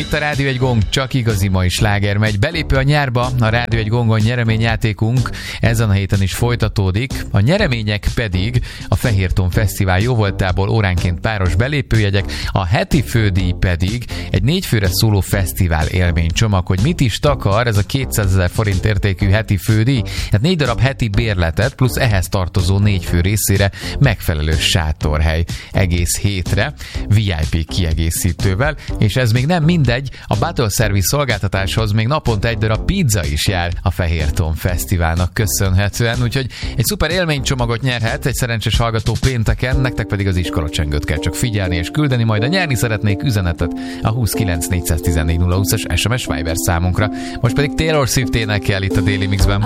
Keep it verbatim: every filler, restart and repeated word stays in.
itt a Rádió egy Gong, csak igazi mai sláger megy. Belépő a nyárba, a Rádió egy Gongon nyereményjátékunk ezen a héten is folytatódik. A nyeremények pedig a Fehérton Fesztivál jóvoltából óránként páros belépőjegyek, a heti fődíj pedig egy négy főre szóló fesztivál élménycsomag. Hogy mit is takar ez a kétszázezer forint értékű heti fődíj? Hát négy darab heti bérletet plusz ehhez tartozó négy fő részére megfelelő sátorhely egész hétre vé i pé kiegészítővel, és ez még nem mindegy, a Battle Service szolgáltatáshoz még naponta egy darab pizza is jár a Fehérton Fesztiválnak köszönhetően, úgyhogy egy szuper élménycsomagot nyerhet egy szerencsés hallgató pénteken, nektek pedig az iskolacsengőt kell csak figyelni és küldeni, majd a nyerni szeretnék üzenetet a huszonkilenc négyszáztizennégy nulla húszas es em es Viber számunkra. Most pedig Taylor Swift énekel itt a Daily Mixben.